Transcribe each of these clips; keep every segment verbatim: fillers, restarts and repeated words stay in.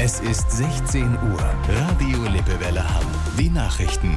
Es ist sechzehn Uhr. Radio Lippewelle Hamm. Die Nachrichten.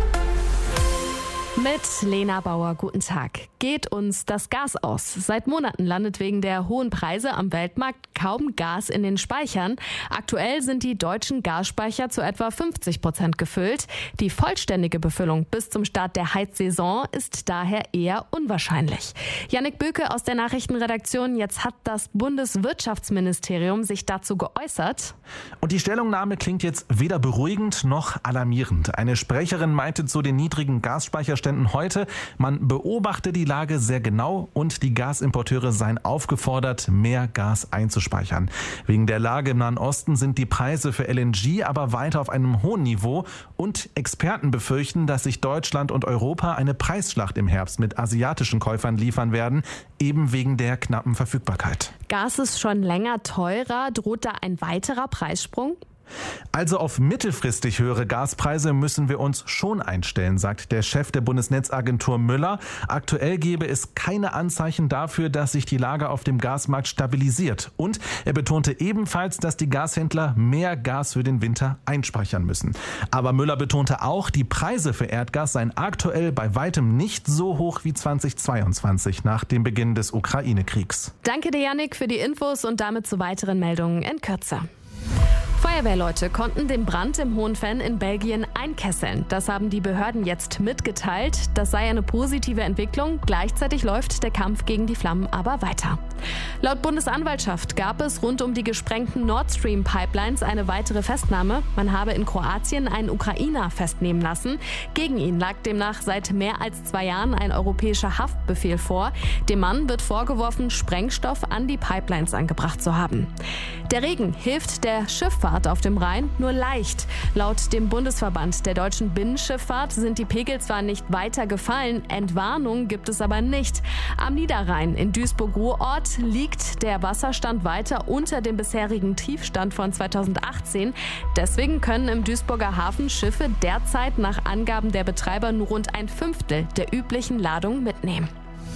Mit Lena Bauer, guten Tag. Geht uns das Gas aus? Seit Monaten landet wegen der hohen Preise am Weltmarkt kaum Gas in den Speichern. Aktuell sind die deutschen Gasspeicher zu etwa fünfzig Prozent gefüllt. Die vollständige Befüllung bis zum Start der Heizsaison ist daher eher unwahrscheinlich. Jannik Böke aus der Nachrichtenredaktion. Jetzt hat das Bundeswirtschaftsministerium sich dazu geäußert. Und die Stellungnahme klingt jetzt weder beruhigend noch alarmierend. Eine Sprecherin meinte zu den niedrigen Gasspeicherständen heute, man beobachte die Lage sehr genau und die Gasimporteure seien aufgefordert, mehr Gas einzuspeichern. Wegen der Lage im Nahen Osten sind die Preise für L N G aber weiter auf einem hohen Niveau und Experten befürchten, dass sich Deutschland und Europa eine Preisschlacht im Herbst mit asiatischen Käufern liefern werden, eben wegen der knappen Verfügbarkeit. Gas ist schon länger teurer. Droht da ein weiterer Preissprung? Also auf mittelfristig höhere Gaspreise müssen wir uns schon einstellen, sagt der Chef der Bundesnetzagentur Müller. Aktuell gebe es keine Anzeichen dafür, dass sich die Lage auf dem Gasmarkt stabilisiert. Und er betonte ebenfalls, dass die Gashändler mehr Gas für den Winter einspeichern müssen. Aber Müller betonte auch, die Preise für Erdgas seien aktuell bei weitem nicht so hoch wie zweitausendzweiundzwanzig nach dem Beginn des Ukraine-Kriegs. Danke dir, Jannik, für die Infos und damit zu weiteren Meldungen in Kürze. Feuerwehrleute konnten den Brand im Hohenfenn in Belgien einkesseln. Das haben die Behörden jetzt mitgeteilt. Das sei eine positive Entwicklung. Gleichzeitig läuft der Kampf gegen die Flammen aber weiter. Laut Bundesanwaltschaft gab es rund um die gesprengten Nord Stream Pipelines eine weitere Festnahme. Man habe in Kroatien einen Ukrainer festnehmen lassen. Gegen ihn lag demnach seit mehr als zwei Jahren ein europäischer Haftbefehl vor. Dem Mann wird vorgeworfen, Sprengstoff an die Pipelines angebracht zu haben. Der Regen hilft der Schifffahrt auf dem Rhein nur leicht. Laut dem Bundesverband der deutschen Binnenschifffahrt sind die Pegel zwar nicht weiter gefallen, Entwarnung gibt es aber nicht. Am Niederrhein in Duisburg-Ruhrort liegt der Wasserstand weiter unter dem bisherigen Tiefstand von zweitausendachtzehn. Deswegen können im Duisburger Hafen Schiffe derzeit nach Angaben der Betreiber nur rund ein Fünftel der üblichen Ladung mitnehmen.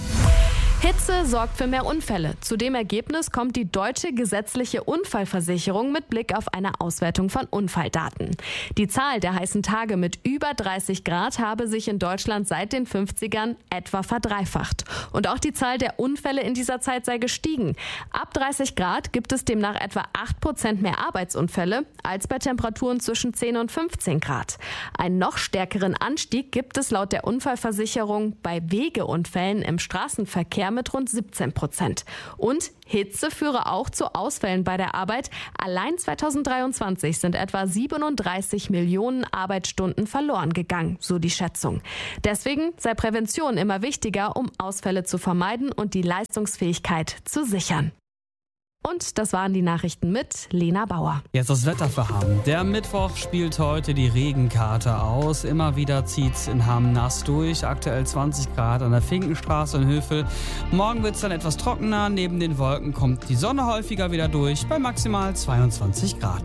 Hitze sorgt für mehr Unfälle. Zu dem Ergebnis kommt die deutsche gesetzliche Unfallversicherung mit Blick auf eine Auswertung von Unfalldaten. Die Zahl der heißen Tage mit über dreißig Grad habe sich in Deutschland seit den fünfzigern etwa verdreifacht. Und auch die Zahl der Unfälle in dieser Zeit sei gestiegen. Ab dreißig Grad gibt es demnach etwa acht Prozent mehr Arbeitsunfälle als bei Temperaturen zwischen zehn und fünfzehn Grad. Einen noch stärkeren Anstieg gibt es laut der Unfallversicherung bei Wegeunfällen im Straßenverkehr mit rund siebzehn Prozent. Und Hitze führe auch zu Ausfällen bei der Arbeit. Allein zweitausenddreiundzwanzig sind etwa siebenunddreißig Millionen Arbeitsstunden verloren gegangen, so die Schätzung. Deswegen sei Prävention immer wichtiger, um Ausfälle zu vermeiden und die Leistungsfähigkeit zu sichern. Und das waren die Nachrichten mit Lena Bauer. Jetzt das Wetter für Hamm. Der Mittwoch spielt heute die Regenkarte aus. Immer wieder zieht's in Hamm nass durch. Aktuell zwanzig Grad an der Finkenstraße in Hövel. Morgen wird's dann etwas trockener. Neben den Wolken kommt die Sonne häufiger wieder durch bei maximal zweiundzwanzig Grad.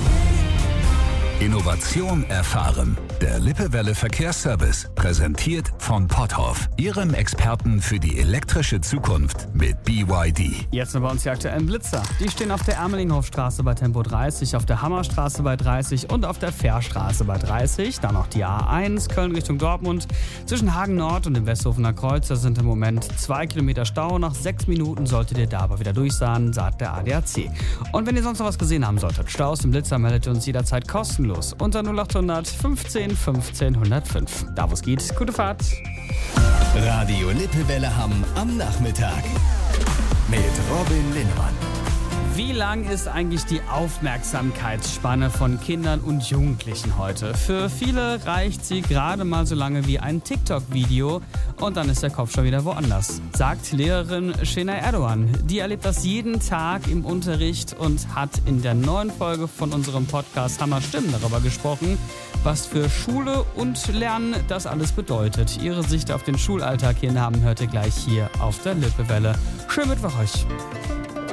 Innovation erfahren. Der Lippewelle Verkehrsservice, präsentiert von Potthoff, Ihrem Experten für die elektrische Zukunft mit B Y D. Jetzt noch bei uns die aktuellen Blitzer. Die stehen auf der Ermelinghofstraße bei Tempo dreißig, auf der Hammerstraße bei dreißig und auf der Fährstraße bei dreißig. Dann noch die A eins, Köln Richtung Dortmund. Zwischen Hagen Nord und dem Westhofener Kreuzer sind im Moment zwei Kilometer Stau. Nach sechs Minuten solltet ihr da aber wieder durch sein, sagt der A D A C. Und wenn ihr sonst noch was gesehen haben solltet, Staus im Blitzer, meldet ihr uns jederzeit kostenlos unter null achthundert fünfzehn fünfzehn hundertfünf. Da wo es geht, gute Fahrt. Radio Lippewelle Hamm am Nachmittag mit Robin Linnemann. Wie lang ist eigentlich die Aufmerksamkeitsspanne von Kindern und Jugendlichen heute? Für viele reicht sie gerade mal so lange wie ein TikTok-Video und dann ist der Kopf schon wieder woanders, sagt Lehrerin Şenay Erdoğan. Die erlebt das jeden Tag im Unterricht und hat in der neuen Folge von unserem Podcast Hammer Stimmen darüber gesprochen, was für Schule und Lernen das alles bedeutet. Ihre Sicht auf den Schulalltag hier in Hamm hört ihr gleich hier auf der Lippewelle. Schönen Mittwoch euch.